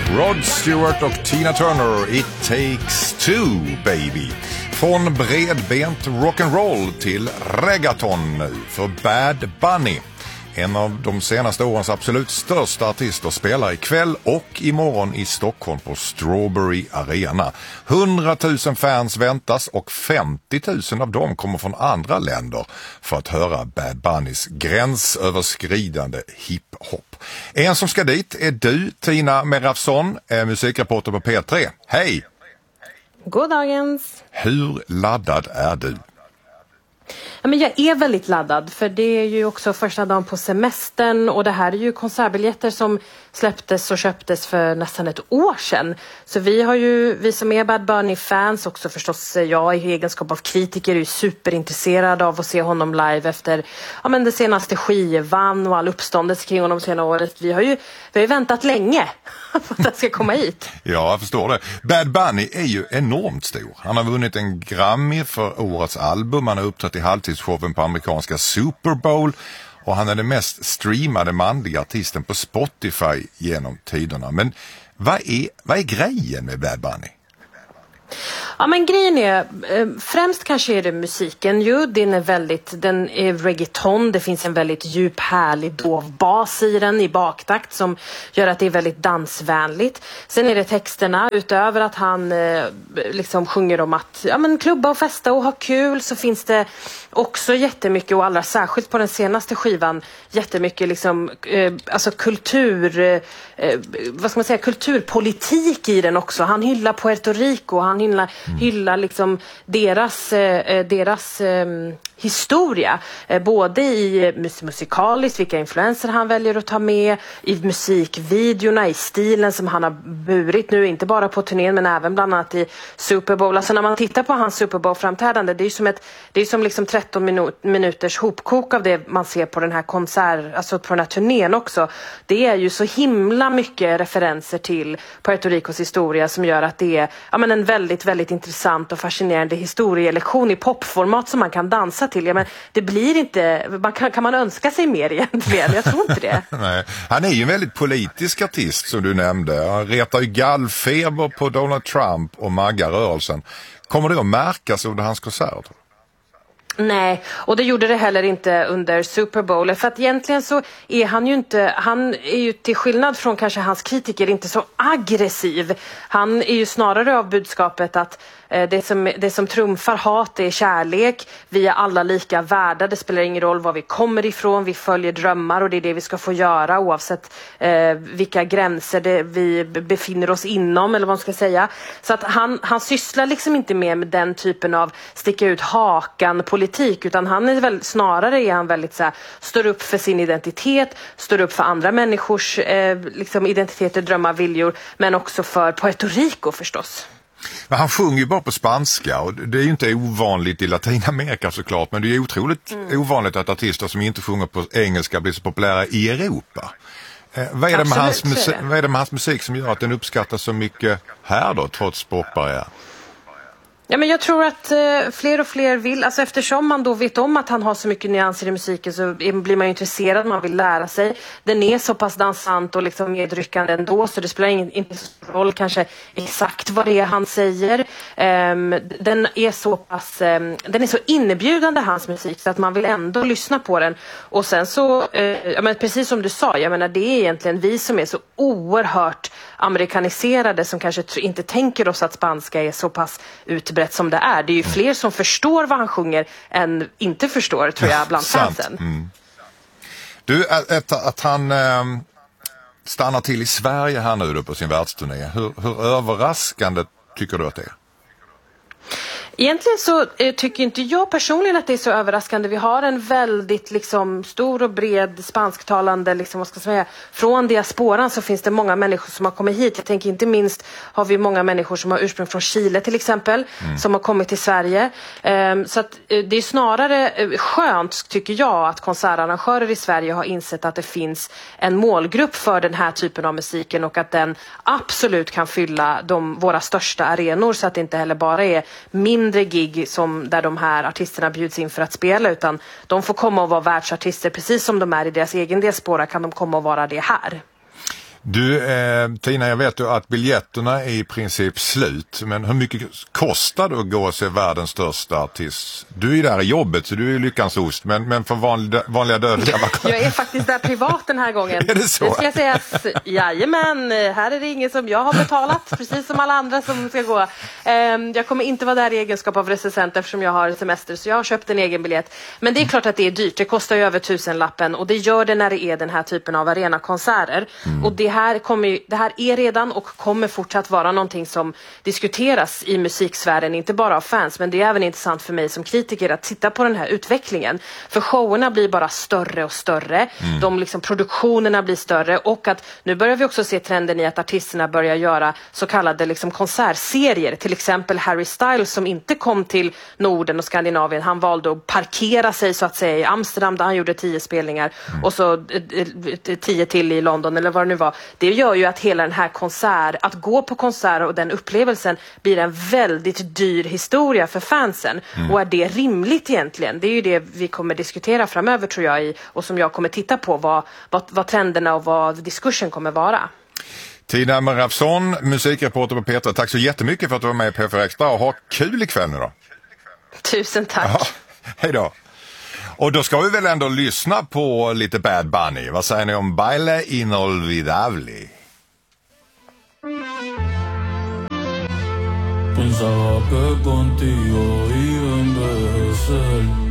Rod Stewart och Tina Turner, It Takes Two, baby. Från bredbent rock'n'roll till reggaeton nu för Bad Bunny. En av de senaste årens absolut största artister spelar ikväll och imorgon i Stockholm på Strawberry Arena. 100 000 fans väntas och 50 000 av dem kommer från andra länder för att höra Bad Bunnys gränsöverskridande hiphop. En som ska dit är du, Tina Merafson, musikreporter på P3. Hej! God dagens! Hur laddad är du? Ja, men jag är väldigt laddad, för det är ju också första dagen på semestern och det här är ju konsertbiljetter som släpptes och köptes för nästan ett år sedan. Så vi som är Bad Bunny-fans, också förstås jag i egenskap av kritiker, är ju superintresserad av att se honom live efter den senaste skivan och all uppståndelse kring honom senare året. Vi har ju väntat länge på att det ska komma hit. Ja, jag förstår det. Bad Bunny är ju enormt stor. Han har vunnit en Grammy för årets album. Han har uppträtt i halvtidsshowen på amerikanska Super Bowl. Och han är den mest streamade manliga artisten på Spotify genom tiderna. Men vad är grejen med Bad Bunny? Ja, men grejen är, främst kanske är det musiken ju, den är reggaeton, det finns en väldigt djup, härlig dov bas i den i baktakt som gör att det är väldigt dansvänligt. Sen är det texterna, utöver att han liksom sjunger om att klubba och festa och ha kul, så finns det också jättemycket, och allra särskilt på den senaste skivan, jättemycket liksom, kulturpolitik i den också. Han hyllar Puerto Rico, han hyllar liksom deras historia, både i musikaliskt, vilka influenser han väljer att ta med, i musikvideorna, i stilen som han har burit nu, inte bara på turnén men även bland annat i Super Bowl. Alltså när man tittar på hans Super Bowl-framträdande, det är som liksom 13 minuters hopkok av det man ser på den här alltså på den här turnén också. Det är ju så himla mycket referenser till Puerto Ricos historia som gör att det är en väldigt, väldigt intressant och fascinerande historielektion i popformat som man kan dansa till. Men det blir inte, kan man önska sig mer egentligen? Jag tror inte det. Nej. Han är ju en väldigt politisk artist som du nämnde. Han retar ju gallfeber på Donald Trump och MAGA-rörelsen. Kommer det att märkas under hans konserter? Nej, och det gjorde det heller inte under Super Bowl, för att egentligen så är han är ju till skillnad från kanske hans kritiker inte så aggressiv. Han är ju snarare av budskapet att det som trumfar hat är kärlek, vi är alla lika värda, det spelar ingen roll var vi kommer ifrån, vi följer drömmar och det är det vi ska få göra oavsett vilka gränser vi befinner oss inom, eller vad man ska säga. Så att han sysslar liksom inte med den typen av sticka ut hakan politik, utan han är väldigt så här, står upp för sin identitet, står upp för andra människors liksom identiteter, drömmar, viljor, men också för Puerto Rico förstås. Men han sjunger ju bara på spanska, och det är ju inte ovanligt i Latinamerika såklart, men det är ju otroligt ovanligt att artister som inte sjunger på engelska blir så populära i Europa. Vad är det med hans musik som gör att den uppskattas så mycket här då, trots språkbarriär? Ja, men jag tror att fler och fler vill, alltså eftersom man då vet om att han har så mycket nyanser i musiken, så blir man ju intresserad, man vill lära sig. Den är så pass dansant och liksom medryckande ändå, så det spelar inte så roll kanske exakt vad det är han säger. Den är så innebjudande, hans musik, så att man vill ändå lyssna på den. Och sen så, precis som du sa, jag menar, det är egentligen vi som är så oerhört amerikaniserade som kanske inte tänker oss att spanska är så pass utbrett som det är. Det är ju fler som förstår vad han sjunger än inte förstår, tror jag, bland fansen. Mm. Du, att han stannar till i Sverige här nu då på sin världsturné, hur överraskande tycker du att det är? Egentligen så tycker inte jag personligen att det är så överraskande. Vi har en väldigt liksom stor och bred spansktalande, liksom, vad ska jag säga, från diasporan så finns det många människor som har kommit hit. Jag tänker inte minst har vi många människor som har ursprung från Chile till exempel, som har kommit till Sverige. Så att det är snarare skönt, tycker jag, att konsertarrangörer i Sverige har insett att det finns en målgrupp för den här typen av musiken och att den absolut kan fylla våra största arenor, så att det inte heller bara är mindre gig där de här artisterna bjuds in för att spela, utan de får komma och vara världsartister precis som de är i deras egen diaspora, kan de komma och vara det här. Du, Tina, jag vet ju att biljetterna är i princip slut, men hur mycket kostar det att gå och se världens största artist? Du är ju där i jobbet, så du är ju lyckans ost, men för vanliga dödliga... Jag är faktiskt där privat den här gången. Är det så? Det ska jag säga, jajamän, här är det ingen som jag har betalat, precis som alla andra som ska gå. Jag kommer inte vara där i egenskap av recensent eftersom jag har semester, så jag har köpt en egen biljett. Men det är klart att det är dyrt, det kostar ju över 1000-lappen, och det gör det när det är den här typen av arenakonserter. Och det här är redan och kommer fortsatt vara någonting som diskuteras i musiksfären, inte bara av fans, men det är även intressant för mig som kritiker att titta på den här utvecklingen. För showerna blir bara större och större, produktionerna blir större, och att nu börjar vi också se trenden i att artisterna börjar göra så kallade konsertserier. Till exempel Harry Styles som inte kom till Norden och Skandinavien, han valde att parkera sig så att säga i Amsterdam där han gjorde 10 spelningar och så 10 till i London eller vad det nu var. Det gör ju att hela den här att gå på konserter och den upplevelsen blir en väldigt dyr historia för fansen. Och är det rimligt egentligen? Det är ju det vi kommer diskutera framöver, tror jag, och som jag kommer titta på vad trenderna och vad diskursen kommer vara. Tina Marafson, musikreporter på Petra, tack så jättemycket för att du var med i P4 Extra, och ha kul ikväll nu då. Tusen tack. Ja, hej då. Och då ska vi väl ändå lyssna på lite Bad Bunny. Vad säger ni om Baile Inolvidable? Pensaba que contigo iba a envejecer.